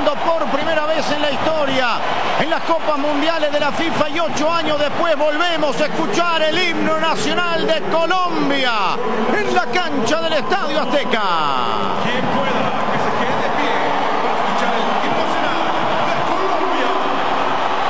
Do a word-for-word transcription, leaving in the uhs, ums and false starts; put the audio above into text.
cuando por primera vez en la historia, en las Copas Mundiales de la FIFA y ocho años después, volvemos a escuchar el himno nacional de Colombia en la cancha del Estadio Azteca.